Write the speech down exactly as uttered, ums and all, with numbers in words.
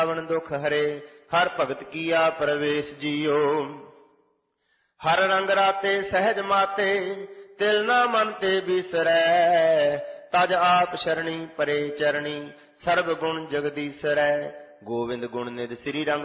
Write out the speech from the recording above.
ਪਾਵਨ ਦੁਖ ਹਰੇ ਹਰ ਭਗਤ ਕੀਆ ਪ੍ਰਵੇਸ਼ ਜੀਓ। ਹਰ ਰੰਗ ਰਾਤੇ ਸਹਿਜ ਮਾਤੇ ਤਿਲ ਨਾ ਮਨ ਤੇ ਬਿਸਰੈ। ਤਜ ਆਪ ਸ਼ਰਣੀ ਪਰੇ ਚਰਣੀ ਸਰਬ ਗੁਣ ਜਗਦੀਸਰੈ। ਗੋਵਿੰਦ ਗੁਣ ਨਿਧ ਸ੍ਰੀ ਰੰਗ